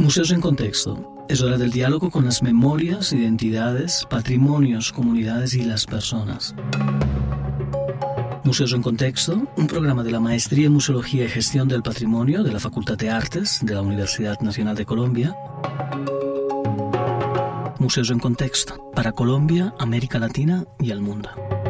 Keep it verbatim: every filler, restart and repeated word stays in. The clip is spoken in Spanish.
Museos en Contexto. Es hora del diálogo con las memorias, identidades, patrimonios, comunidades y las personas. Museos en Contexto, un programa de la Maestría en Museología y Gestión del Patrimonio de la Facultad de Artes de la Universidad Nacional de Colombia. Museos en Contexto, para Colombia, América Latina y el mundo.